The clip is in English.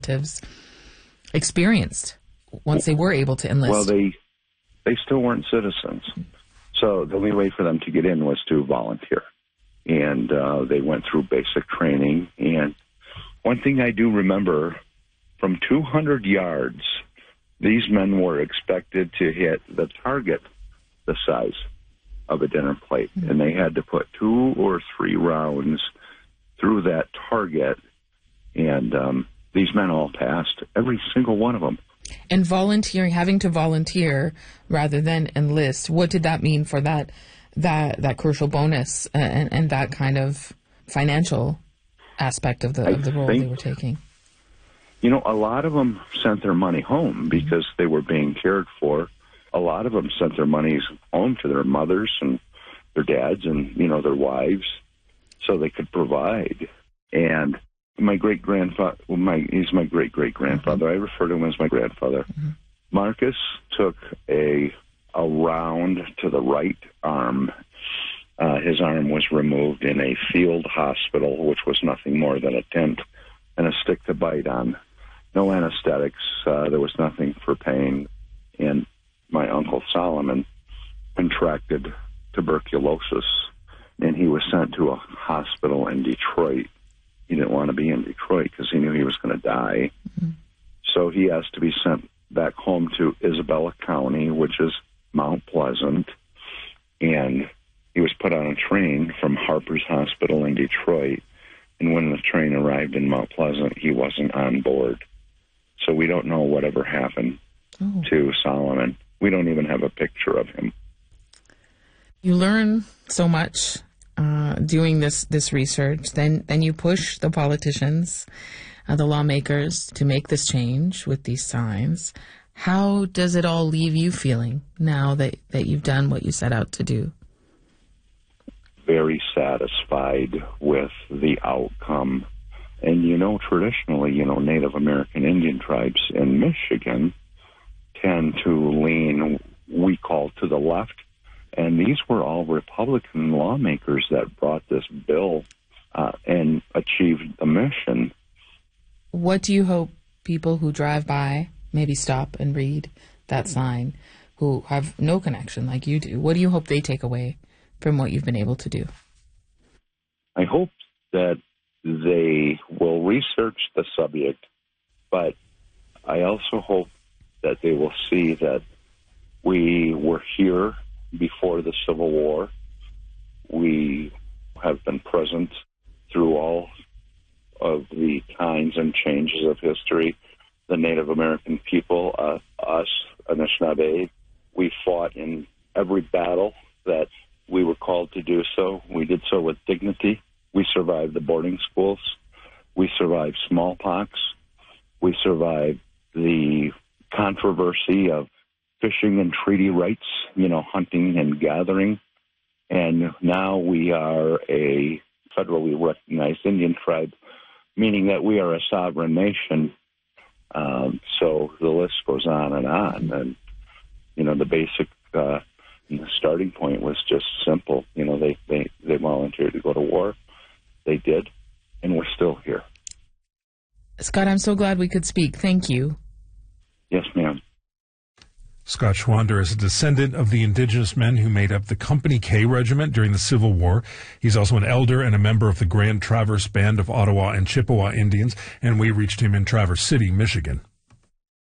relatives experienced once they were able to enlist? Well, they still weren't citizens. So the only way for them to get in was to volunteer. And they went through basic training. And one thing I do remember, from 200 yards, these men were expected to hit the target the size of a dinner plate. And they had to put 2 or 3 rounds through that target. And these men all passed, every single one of them. And volunteering, having to volunteer rather than enlist, what did that mean for that crucial bonus and that kind of financial aspect of the role they were taking? You know, a lot of them sent their money home because they were being cared for. A lot of them sent their monies home to their mothers and their dads and, you know, their wives so they could provide. And my great-grandfather, he's my great-great-grandfather. I refer to him as my grandfather. Marcus took a round to the right arm. His arm was removed in a field hospital, which was nothing more than a tent and a stick to bite on. No anesthetics. There was nothing for pain. And my Uncle Solomon contracted tuberculosis, and he was sent to a hospital in Detroit. He didn't want to be in Detroit because he knew he was going to die. So he asked to be sent back home to Isabella County, which is Mount Pleasant. And he was put on a train from Harper's Hospital in Detroit. And when the train arrived in Mount Pleasant, he wasn't on board. So we don't know whatever happened to Solomon. We don't even have a picture of him. You learn so much doing this research. Then you push the politicians, the lawmakers, to make this change with these signs. How does it all leave you feeling now that you've done what you set out to do? Very satisfied with the outcome. And, you know, traditionally, you know, Native American Indian tribes in Michigan tend to lean, we call, to the left. And these were all Republican lawmakers that brought this bill and achieved the mission. What do you hope people who drive by maybe stop and read that sign, who have no connection like you do? What do you hope they take away from what you've been able to do? I hope that they will research the subject, but I also hope that they will see that we were here before the Civil War. We have been present through all of the times and changes of history. The Native American people, us, Anishinaabe, we fought in every battle that we were called to do so. We did so with dignity. We survived the boarding schools. We survived smallpox. We survived the controversy of fishing and treaty rights, you know, hunting and gathering. And now we are a federally recognized Indian tribe, meaning that we are a sovereign nation. So the list goes on. And, you know, the basic starting point was just simple. You know, they volunteered to go to war. They did, and we're still here. Scott, I'm so glad we could speak. Thank you. Yes, ma'am. Scott Schwander is a descendant of the indigenous men who made up the Company K Regiment during the Civil War. He's also an elder and a member of the Grand Traverse Band of Ottawa and Chippewa Indians, and we reached him in Traverse City, Michigan.